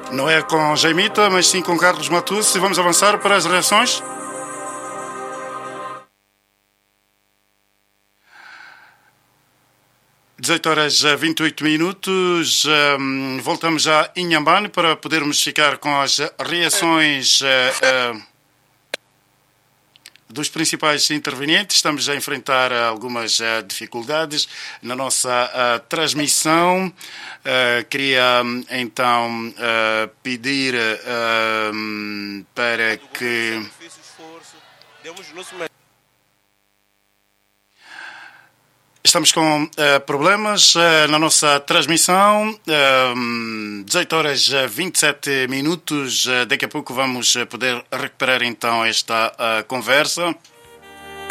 Não é com Jaimita, mas sim com Carlos Matucci. E vamos avançar para as reações. (18h28). Voltamos já em Inhambane para podermos ficar com as reações dos principais intervenientes. Estamos a enfrentar algumas dificuldades na nossa transmissão. Queria então pedir para que estamos com problemas na nossa transmissão. 18h27. Daqui a pouco vamos poder recuperar então esta conversa.